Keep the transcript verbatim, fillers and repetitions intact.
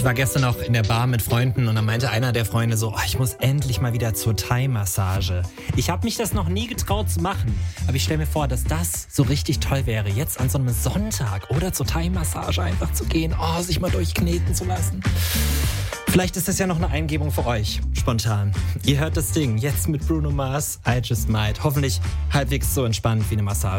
war gestern auch in der Bar mit Freunden und dann meinte einer der Freunde so, oh, ich muss endlich mal wieder zur Thai-Massage. Ich habe mich das noch nie getraut zu machen, aber ich stelle mir vor, dass das so richtig toll wäre, jetzt an so einem Sonntag oder zur Thai-Massage einfach zu gehen, oh, sich mal durchkneten zu lassen. Vielleicht ist das ja noch eine Eingebung für euch, spontan. Ihr hört das Ding jetzt mit Bruno Mars, I Just Might. Hoffentlich halbwegs so entspannt wie eine Massage.